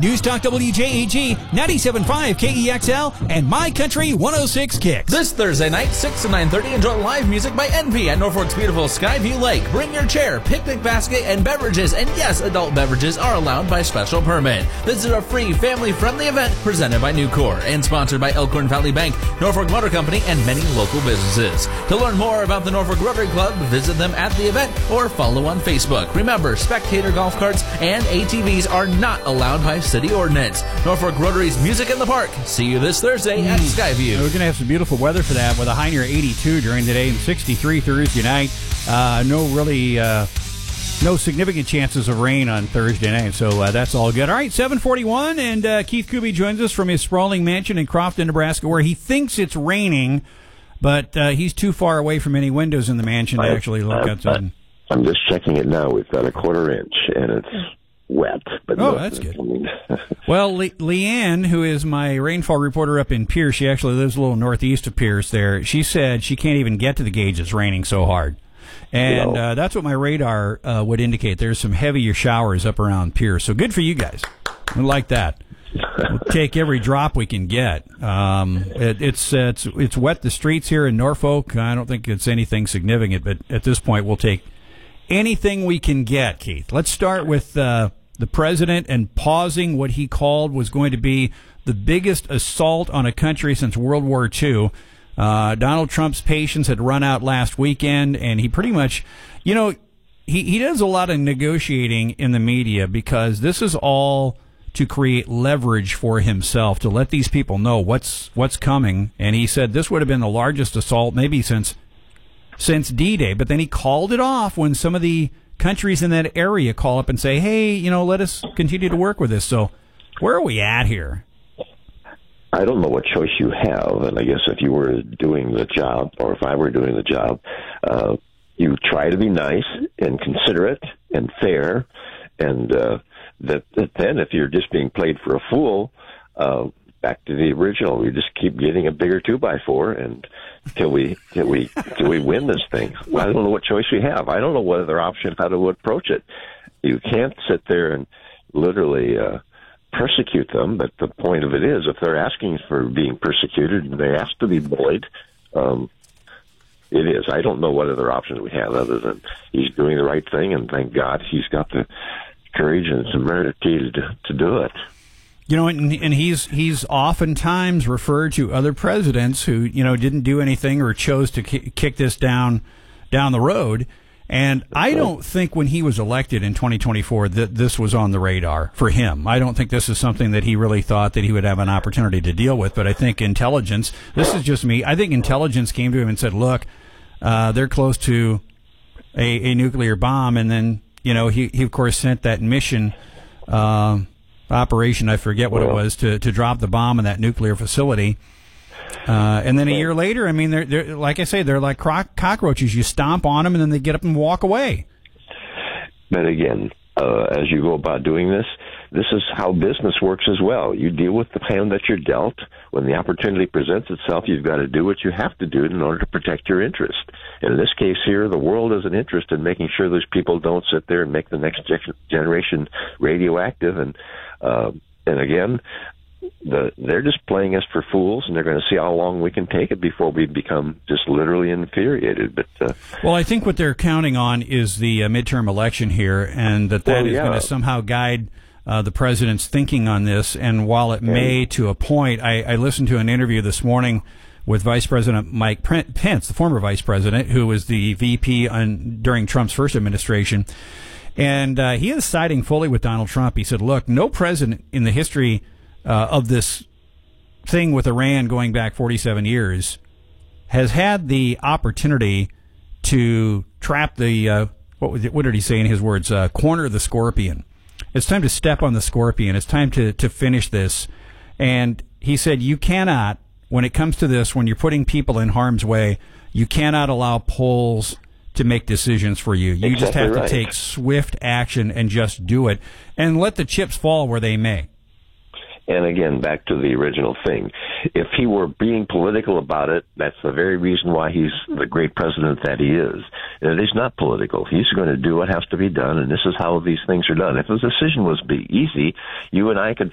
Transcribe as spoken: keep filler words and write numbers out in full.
News Talk W J A G, ninety-seven point five K E X L, and My Country one oh six Kicks. This Thursday night, six to nine thirty, enjoy live music by N P at Norfolk's beautiful Skyview Lake. Bring your chair, picnic basket, and beverages. And yes, adult beverages are allowed by special permit. This is a free, family-friendly event presented by Nucor and sponsored by Elkhorn Valley Bank, Norfolk Motor Company, and many local businesses. To learn more about the Norfolk Rotary Club, visit them at the event or follow on Facebook. Remember, spectator golf carts and A T Vs are not allowed by city ordinance. Norfolk Rotary's Music in the Park. See you this Thursday mm. at Skyview. We're going to have some beautiful weather for that with a high near eighty-two during the day and sixty-three Thursday night. Uh, no really... Uh, No significant chances of rain on Thursday night, so uh, that's all good. All right, seven forty-one, and uh, Keith Kuby joins us from his sprawling mansion in Crofton, Nebraska, where he thinks it's raining, but uh, he's too far away from any windows in the mansion to I, actually look I, outside. I, I'm just checking it now. We've got a quarter inch, and it's wet. But oh, no, that's good. Well, Le- Leanne, who is my rainfall reporter up in Pierce, she actually lives a little northeast of Pierce there, she said she can't even get to the gauge. It's raining so hard. And uh, that's what my radar uh, would indicate. There's some heavier showers up around Pierce. So good for you guys. I like that. We'll take every drop we can get. Um, it, it's uh, it's it's wet the streets here in Norfolk. I don't think it's anything significant, but at this point we'll take anything we can get, Keith. Let's start with uh, the president and pausing what he called was going to be the biggest assault on a country since World War Two. Uh, Donald Trump's patience had run out last weekend, and he pretty much, you know, he, he does a lot of negotiating in the media because this is all to create leverage for himself, to let these people know what's what's coming. And he said this would have been the largest assault maybe since since D-Day, but then he called it off when some of the countries in that area call up and say, hey, you know, let us continue to work with this. So where are we at here? I don't know what choice you have, and I guess if you were doing the job, or if I were doing the job, uh, you try to be nice and considerate and fair, and uh, that, that then if you're just being played for a fool, uh, back to the original, we just keep getting a bigger two by four, and till we till we till we win this thing. Well, I don't know what choice we have. I don't know what other option how to approach it. You can't sit there and literally. Uh, persecute them, but the point of it is, if they're asking for being persecuted and they ask to be bullied, um, it is. I don't know what other options we have other than he's doing the right thing, and thank God he's got the courage and severity to, to do it. You know, and, and he's he's oftentimes referred to other presidents who, you know, didn't do anything or chose to ki- kick this down down the road. And I don't think when he was elected in twenty twenty-four that this was on the radar for him. I don't think this is something that he really thought that he would have an opportunity to deal with. But I think intelligence, this is just me, I think intelligence came to him and said, look, uh, they're close to a, a nuclear bomb. And then, you know, he, he of course, sent that mission uh, operation, I forget what it was, to, to drop the bomb in that nuclear facility. Uh, and then a year later, I mean, they're, they're like I say, they're like croc- cockroaches. You stomp on them, and then they get up and walk away. But again, uh, as you go about doing this, this is how business works as well. You deal with the hand that you're dealt. When the opportunity presents itself, you've got to do what you have to do in order to protect your interest. And in this case here, the world has an interest in making sure those people don't sit there and make the next ge- generation radioactive. And uh, and again, The, they're just playing us for fools, and they're going to see how long we can take it before we become just literally infuriated. But uh, well, I think what they're counting on is the uh, midterm election here, and that that well, is yeah. going to somehow guide uh, the president's thinking on this. And while it may, to a point, I, I listened to an interview this morning with Vice President Mike Pence, the former vice president, who was the V P on, during Trump's first administration. And uh, he is siding fully with Donald Trump. He said, look, no president in the history Uh, of this thing with Iran going back forty-seven years has had the opportunity to trap the, uh, what, was it, what did he say in his words, uh, corner the scorpion. It's time to step on the scorpion. It's time to, to finish this. And he said, you cannot, when it comes to this, when you're putting people in harm's way, you cannot allow polls to make decisions for you. You exactly just have right. to take swift action and just do it and let the chips fall where they may. And again, back to the original thing. If he were being political about it, that's the very reason why he's the great president that he is. And he's not political. He's going to do what has to be done, and this is how these things are done. If the decision was be easy, you and I could